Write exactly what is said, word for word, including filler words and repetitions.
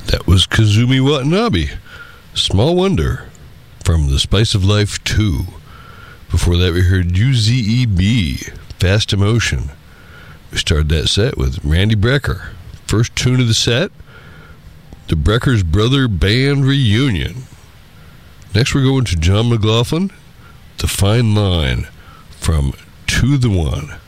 That was Kazumi Watanabe, Small Wonder, from The Spice of Life two. Before that, we heard U Z E B, Fast Emotion. We started that set with Randy Brecker. First tune of the set, the Brecker's Brother Band Reunion. Next, we're going to John McLaughlin, The Fine Line, from To The One.